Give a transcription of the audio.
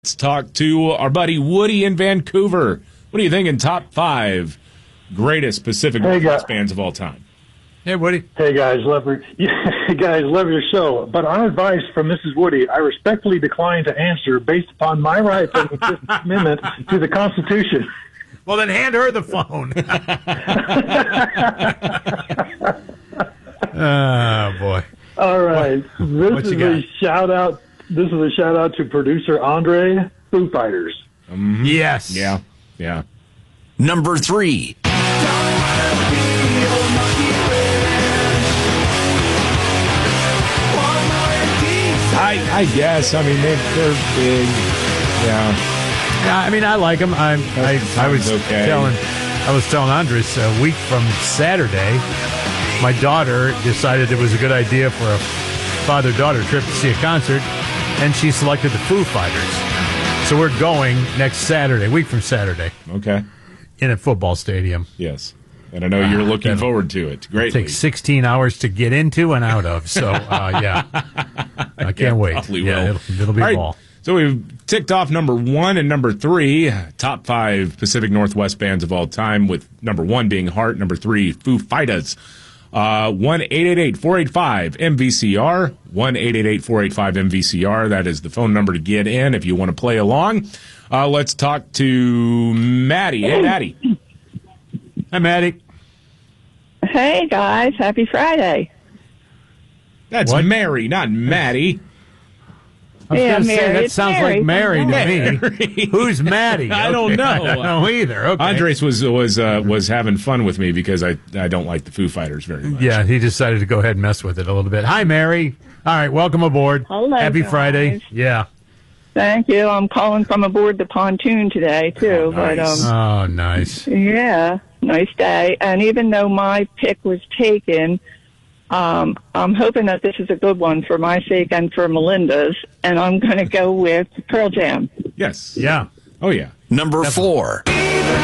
Let's talk to our buddy Woody in Vancouver. What are you thinking? Top 5 greatest Pacific Northwest bands of all time. Hey, Woody. Hey, guys. Love your show. But on advice from Mrs. Woody, I respectfully decline to answer based upon my rights and the 15th Amendment to the Constitution. Well, then hand her the phone. Oh, boy. All right. What This you is got? a shout-out. This is a shout-out to producer Andre, Foo Fighters. Yes. Yeah. Number 3. I guess. I mean, they're big. Yeah. Yeah, I mean, I like them. I was okay. telling Andres a week from Saturday, my daughter decided it was a good idea for a father-daughter trip to see a concert, and she selected the Foo Fighters. So we're going next Saturday, week from Saturday, Okay. in a football stadium. Yes. And I know you're looking forward to it. It Greatly. takes 16 hours to get into and out of. So, yeah. I can't wait. Probably Yeah, will. it'll be All right, ball. So we've ticked off number 1 and number 3, top 5 Pacific Northwest bands of all time, with number 1 being Heart, number 3, Foo Fighters. 1-888-485-MVCR, 1-888-485-MVCR. That is the phone number to get in if you want to play along. Let's talk to Maddie. Hey, Maddie. Hi, Maddie. Hey, guys. Happy Friday. That's What? Mary, not Maddie. I was Yeah, going to say, Mary. that It's sounds Mary. like Mary to Mary. me. Who's Maddie? I don't know. I don't know either. Okay. Andres was having fun with me because I don't like the Foo Fighters very much. Yeah, he decided to go ahead and mess with it a little bit. Hi, Mary. All right, welcome aboard. Hello, Happy guys. Friday. Yeah. Thank you. I'm calling from aboard the pontoon today, too. Oh, nice. Oh, nice. Yeah, nice day. And even though my pick was taken, I'm hoping that this is a good one for my sake and for Melinda's. And I'm going to go with Pearl Jam. Yes. Yeah. Oh, yeah. Number 4.